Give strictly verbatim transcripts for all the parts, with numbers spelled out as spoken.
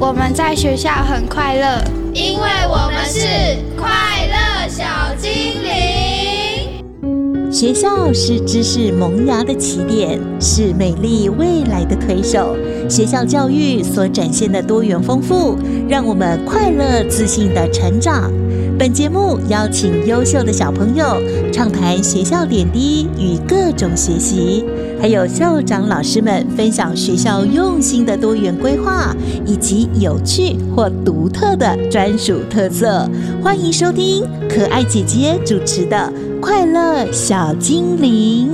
我们在学校很快乐， 因为我们是快乐小精灵。 学校是知识萌芽的起点，是美丽未来的推手。学校教育所展现的多元丰富，让我们快乐自信的成长。本节目邀请优秀的小朋友畅谈学校点滴与各种学习，还有校长老师们分享学校用心的多元规划以及有趣或独特的专属特色。欢迎收听可爱姐姐主持的快乐小精灵。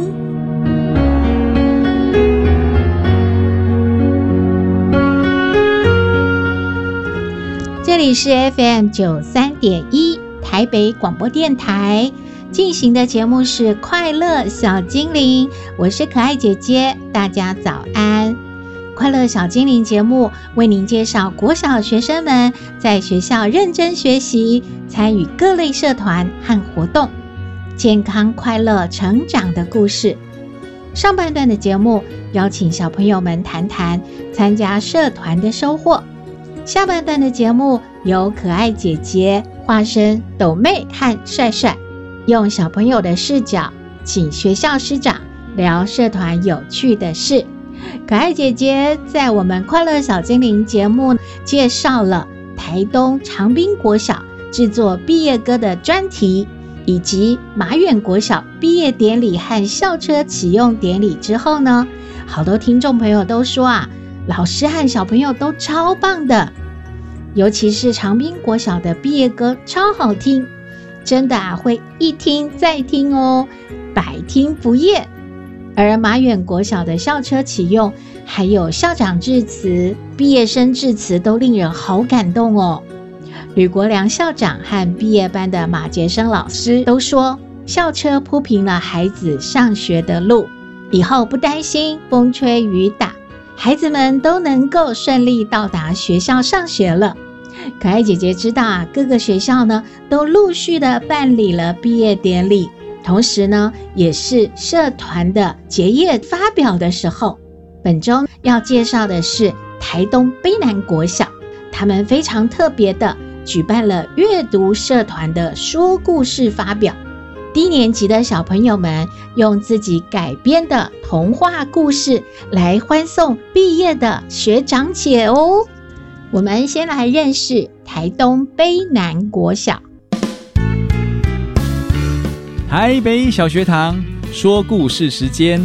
这里是 F M 九十三点一 台北广播电台进行的节目是快乐小精灵，我是可爱姐姐，大家早安。快乐小精灵节目为您介绍国小学生们在学校认真学习，参与各类社团和活动，健康快乐成长的故事。上半段的节目邀请小朋友们谈谈参加社团的收获，下半段的节目由可爱姐姐化身斗妹和帅帅，用小朋友的视角请学校师长聊社团有趣的事。可爱姐姐在我们快乐小精灵节目介绍了台东长滨国小制作毕业歌的专题，以及马远国小毕业典礼和校车启用典礼之后呢，好多听众朋友都说啊，老师和小朋友都超棒的，尤其是长滨国小的毕业歌超好听，真的啊会一听再听哦，百听不厌。而马远国小的校车启用还有校长致辞、毕业生致辞都令人好感动哦。吕国良校长和毕业班的马杰生老师都说，校车铺平了孩子上学的路，以后不担心风吹雨打，孩子们都能够顺利到达学校上学了。可爱姐姐知道啊，各个学校呢都陆续的办理了毕业典礼，同时呢也是社团的结业发表的时候。本周要介绍的是台东卑南国小，他们非常特别的举办了阅读社团的说故事发表。低年级的小朋友们用自己改编的童话故事来欢送毕业的学长姐哦。我们先来认识台东卑南国小。 台北小学堂说故事时间。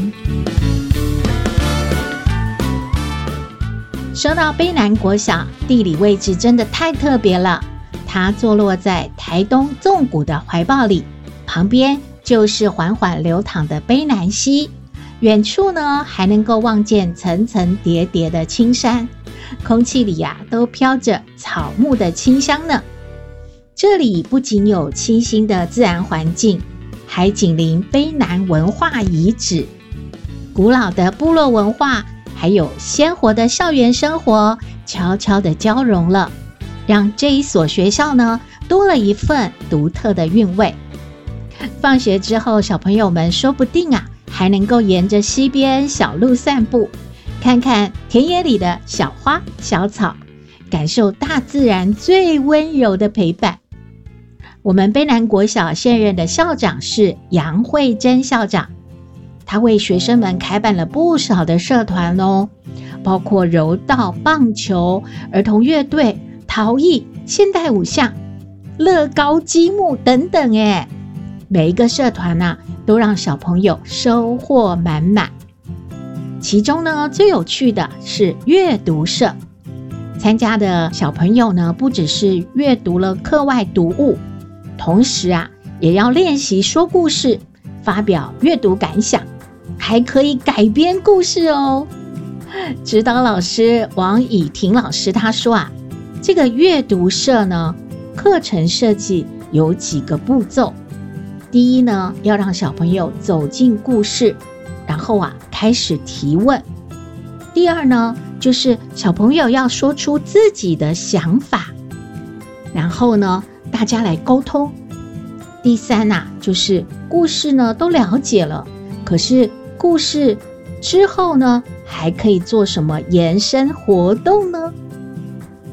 说到卑南国小，地理位置真的太特别了，它坐落在台东纵谷的怀抱里，旁边就是缓缓流淌的卑南溪，远处呢还能够望见层层叠叠的青山，空气里呀、啊、都飘着草木的清香呢。这里不仅有清新的自然环境，还紧邻卑南文化遗址，古老的部落文化还有鲜活的校园生活悄悄地交融了，让这一所学校呢多了一份独特的韵味。放学之后，小朋友们说不定啊还能够沿着溪边小路散步，看看田野里的小花小草，感受大自然最温柔的陪伴。我们卑南国小现任的校长是杨慧珍校长，他为学生们开办了不少的社团哦，包括柔道、棒球、儿童乐队、陶艺、现代舞项、乐高积木等等耶。每一个社团啊都让小朋友收获满满。其中呢最有趣的是阅读社，参加的小朋友呢不只是阅读了课外读物，同时啊也要练习说故事，发表阅读感想，还可以改编故事哦。指导老师王以婷老师他说啊，这个阅读社呢课程设计有几个步骤。第一呢，要让小朋友走进故事，然后啊开始提问。第二呢，就是小朋友要说出自己的想法，然后呢大家来沟通。第三啊，就是故事呢都了解了，可是故事之后呢还可以做什么延伸活动呢？